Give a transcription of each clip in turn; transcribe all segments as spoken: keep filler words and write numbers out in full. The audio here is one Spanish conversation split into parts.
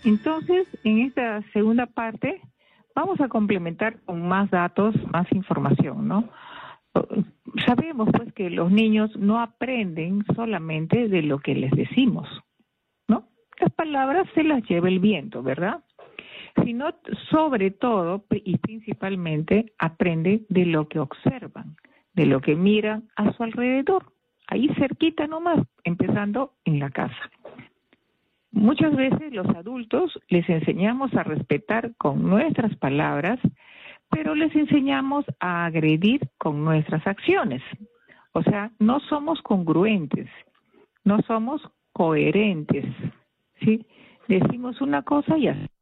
Entonces, en esta segunda parte, vamos a complementar con más datos, más información, ¿no? Sabemos, pues, que los niños no aprenden solamente de lo que les decimos, ¿no? Las palabras se las lleva el viento, ¿verdad? Sino, sobre todo y principalmente, aprenden de lo que observan, de lo que miran a su alrededor, ahí cerquita nomás, empezando en la casa. Muchas veces los adultos les enseñamos a respetar con nuestras palabras, pero les enseñamos a agredir con nuestras acciones. O sea, no somos congruentes, no somos coherentes, ¿sí? Decimos una cosa y así.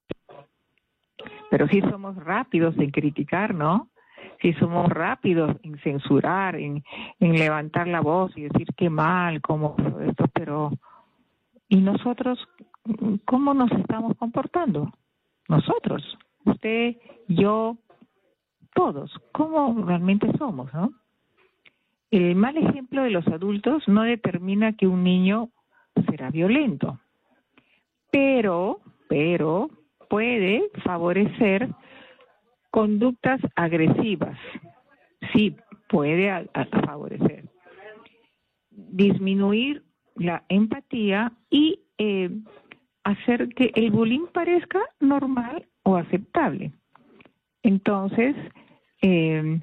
Pero sí somos rápidos en criticar, ¿no? Sí somos rápidos en censurar, en, en levantar la voz y decir qué mal, cómo esto, pero... ¿Y nosotros cómo nos estamos comportando? Nosotros, usted, yo, todos, ¿cómo realmente somos, no? El mal ejemplo de los adultos no determina que un niño será violento, pero, pero puede favorecer conductas agresivas. Sí, puede a, a favorecer. Disminuir la empatía y eh, hacer que el bullying parezca normal o aceptable. Entonces, eh,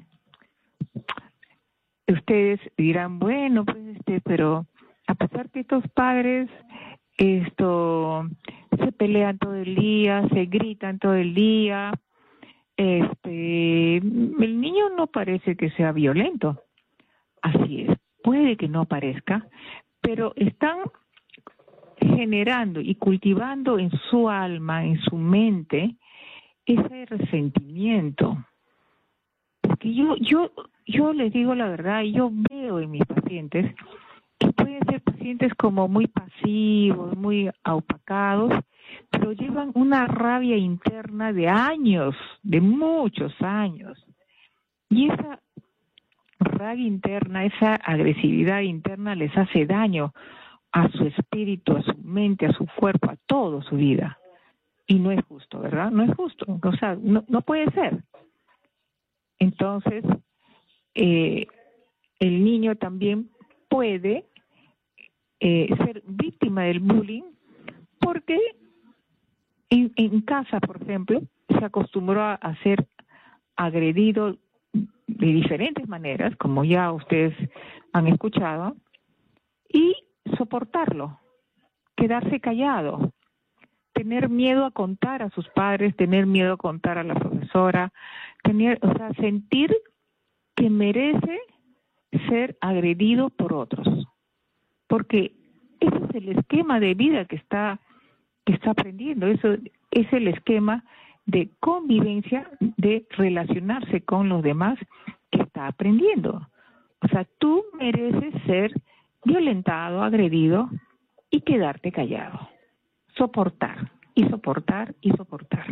ustedes dirán, bueno, pues este, pero a pesar que estos padres esto se pelean todo el día, se gritan todo el día, este, el niño no parece que sea violento. Así es, puede que no parezca, pero están generando y cultivando en su alma, en su mente, ese resentimiento. Porque yo, yo, yo les digo la verdad, yo veo en mis pacientes que pueden ser pacientes como muy pasivos, muy opacados, pero llevan una rabia interna de años, de muchos años. Y esa rabia interna, esa agresividad interna les hace daño a su espíritu, a su mente, a su cuerpo, a toda su vida. Y no es justo, ¿verdad? No es justo. O sea, no, no puede ser. Entonces, eh, el niño también puede eh, ser víctima del bullying porque en, en casa, por ejemplo, se acostumbró a, a ser agredido de diferentes maneras, como ya ustedes han escuchado, y soportarlo, quedarse callado, tener miedo a contar a sus padres, tener miedo a contar a la profesora, tener, o sea, sentir que merece ser agredido por otros, porque ese es el esquema de vida que está que está aprendiendo, eso es el esquema de convivencia, de relacionarse con los demás que está aprendiendo. O sea, tú mereces ser violentado, agredido y quedarte callado. Soportar, y soportar, y soportar.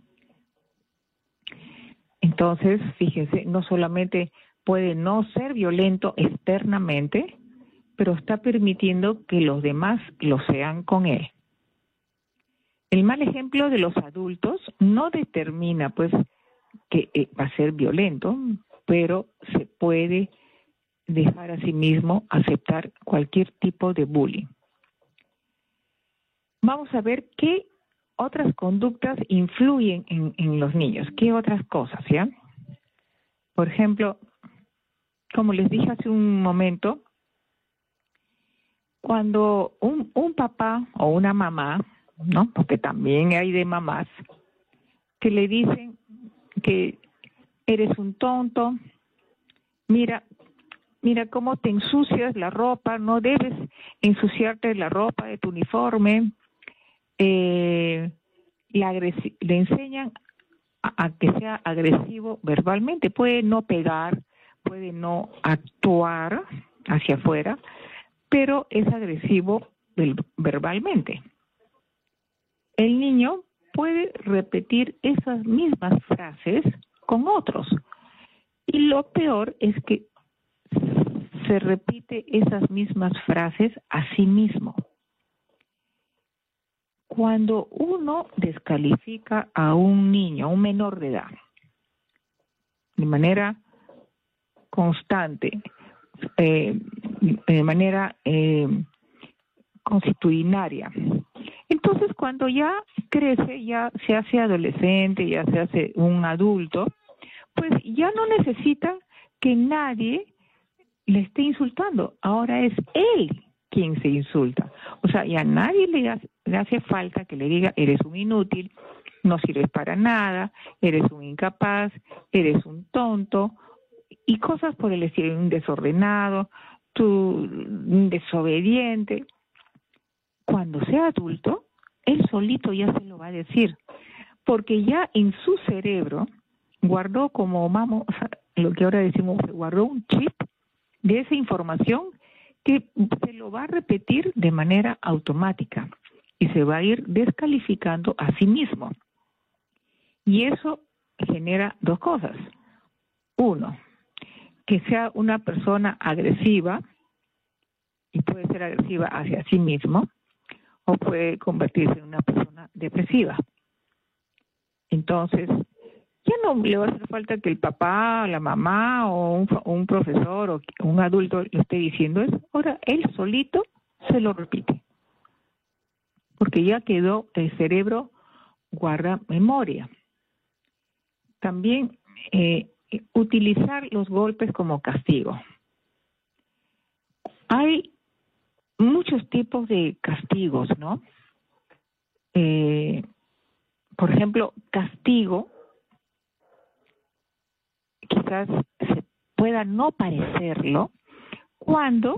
Entonces, fíjense, no solamente puede no ser violento externamente, pero está permitiendo que los demás lo sean con él. El mal ejemplo de los adultos no determina, pues, que eh, va a ser violento, pero se puede dejar a sí mismo aceptar cualquier tipo de bullying. Vamos a ver qué otras conductas influyen en, en los niños, qué otras cosas, ¿ya? Por ejemplo, como les dije hace un momento, cuando un, un papá o una mamá, ¿no? Porque también hay de mamás, que le dicen que eres un tonto, mira, mira cómo te ensucias la ropa, no debes ensuciarte la ropa de tu uniforme, eh, le, le enseñan a, a que sea agresivo verbalmente, puede no pegar, puede no actuar hacia afuera, pero es agresivo verbalmente. El niño puede repetir esas mismas frases con otros. Y lo peor es que se repite esas mismas frases a sí mismo. Cuando uno descalifica a un niño, a un menor de edad, de manera constante, eh, de manera eh, constitucionaria, entonces cuando ya crece, ya se hace adolescente, ya se hace un adulto, pues ya no necesita que nadie le esté insultando. Ahora es él quien se insulta. O sea, ya a nadie le hace, le hace falta que le diga, eres un inútil, no sirves para nada, eres un incapaz, eres un tonto, y cosas por el estilo, un desordenado, tú un desobediente. Cuando sea adulto, él solito ya se lo va a decir, porque ya en su cerebro guardó, como vamos, lo que ahora decimos, guardó un chip de esa información que se lo va a repetir de manera automática y se va a ir descalificando a sí mismo. Y eso genera dos cosas. Uno, que sea una persona agresiva, y puede ser agresiva hacia sí mismo, o puede convertirse en una persona depresiva. Entonces, ya no le va a hacer falta que el papá, la mamá o un, un profesor o un adulto le esté diciendo eso. Ahora él solito se lo repite, porque ya quedó, el cerebro guarda memoria. También eh, utilizar los golpes como castigo. Hay muchos tipos de castigos, ¿no? Eh, por ejemplo, castigo quizás se pueda no parecerlo cuando,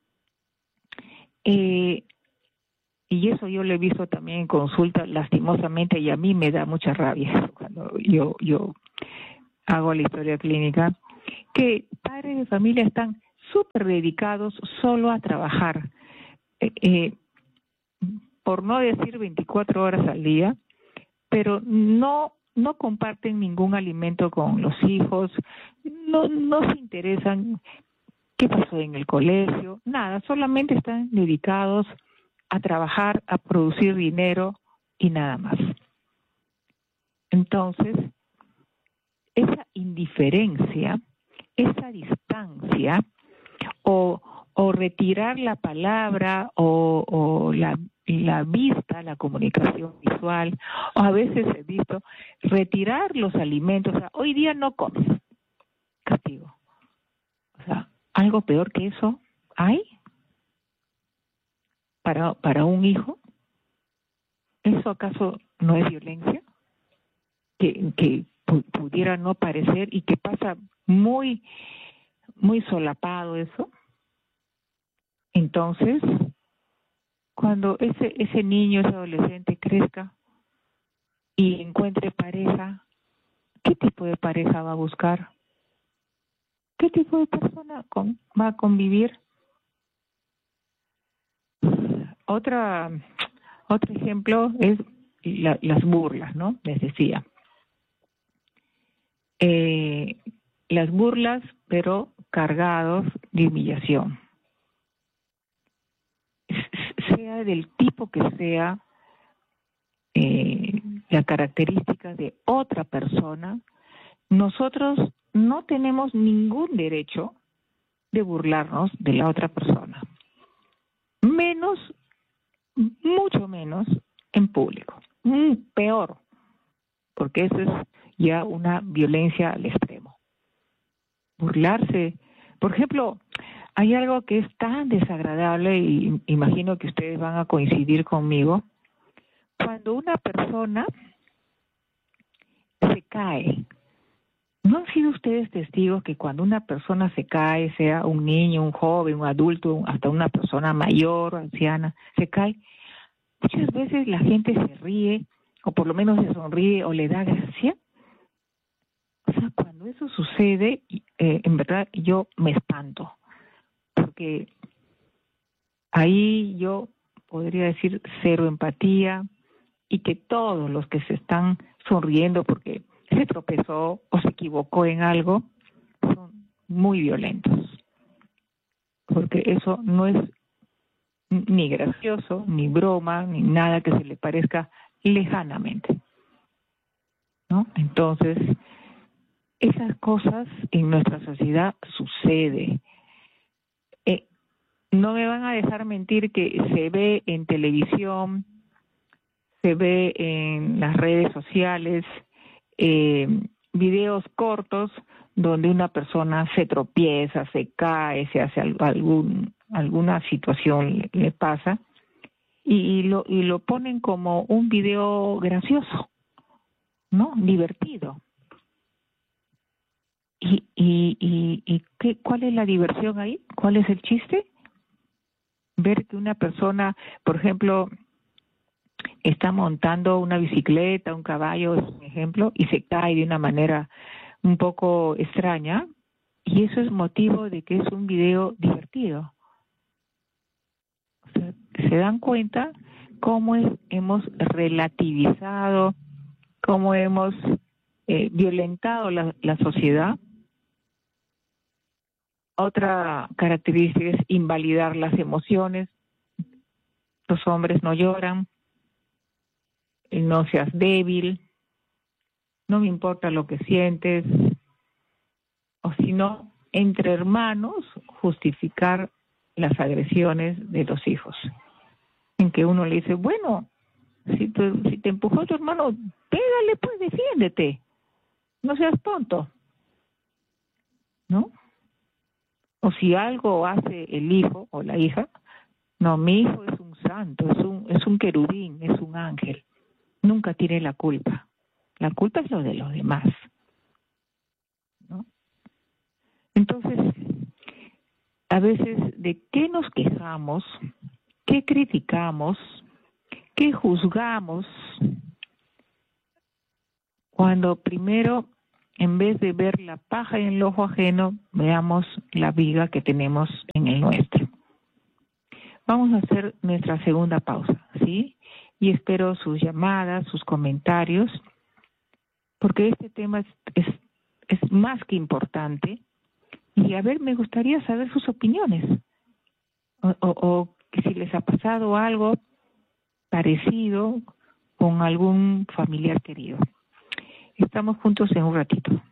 eh, y eso yo lo he visto también en consulta, lastimosamente, y a mí me da mucha rabia cuando yo, yo hago la historia clínica, que padres de familia están súper dedicados solo a trabajar, eh, eh, por no decir veinticuatro horas al día, pero no no comparten ningún alimento con los hijos, no no se interesan qué pasó en el colegio, nada, solamente están dedicados a trabajar, a producir dinero y nada más. Entonces, esa indiferencia, esa distancia, o, o retirar la palabra o, o la, la vista, la comunicación visual, o a veces he visto retirar los alimentos. O sea, hoy día no comes, castigo. O sea, algo peor que eso hay para, para un hijo. ¿Eso acaso no es violencia? Que, que pudiera no parecer y que pasa muy, muy solapado eso. Entonces, cuando ese ese niño, ese adolescente crezca y encuentre pareja, ¿qué tipo de pareja va a buscar? ¿Qué tipo de persona con, va a convivir? Otra, otro ejemplo es la, las burlas, ¿no? Les decía. Eh, las burlas, pero cargados de humillación. Sea del tipo que sea eh, la característica de otra persona, nosotros no tenemos ningún derecho de burlarnos de la otra persona. Menos, mucho menos en público. Mm, peor, porque eso es ya una violencia al extremo. Burlarse. Por ejemplo, hay algo que es tan desagradable y imagino que ustedes van a coincidir conmigo. Cuando una persona se cae, ¿no han sido ustedes testigos que cuando una persona se cae, sea un niño, un joven, un adulto, hasta una persona mayor, anciana, se cae? Muchas veces la gente se ríe, o por lo menos se sonríe, o le da gracia. O sea, cuando eso sucede, eh, en verdad yo me espanto, porque ahí yo podría decir cero empatía, y que todos los que se están sonriendo porque se tropezó o se equivocó en algo son muy violentos, porque eso no es ni gracioso, ni broma, ni nada que se le parezca lejanamente, ¿no? Entonces, esas cosas en nuestra sociedad sucede. Eh, no me van a dejar mentir que se ve en televisión, se ve en las redes sociales, eh, videos cortos donde una persona se tropieza, se cae, se hace algún, alguna situación le, le pasa y, y, lo, y lo ponen como un video gracioso, ¿no? Divertido. ¿Y, y, y, y qué, cuál es la diversión ahí? ¿Cuál es el chiste? Ver que una persona, por ejemplo, está montando una bicicleta, un caballo, es un ejemplo, y se cae de una manera un poco extraña, y eso es motivo de que es un video divertido. O sea, ¿se dan cuenta cómo es, hemos relativizado, cómo hemos eh, violentado la, la sociedad? Otra característica es invalidar las emociones. Los hombres no lloran, no seas débil, no me importa lo que sientes, o si no, entre hermanos, justificar las agresiones de los hijos. En que uno le dice, bueno, si te, si te empujó tu hermano, pégale, pues defiéndete, no seas tonto, ¿no? O si algo hace el hijo o la hija, no, mi hijo es un santo, es un, es un querubín, es un ángel, nunca tiene la culpa. La culpa es lo de los demás, ¿no? Entonces, a veces, ¿de qué nos quejamos? ¿Qué criticamos? ¿Qué juzgamos? Cuando primero, en vez de ver la paja en el ojo ajeno, veamos la viga que tenemos en el nuestro. Vamos a hacer nuestra segunda pausa, ¿sí? Y espero sus llamadas, sus comentarios, porque este tema es, es, es más que importante. Y a ver, me gustaría saber sus opiniones. O, o, o si les ha pasado algo parecido con algún familiar querido. Estamos juntos en un ratito.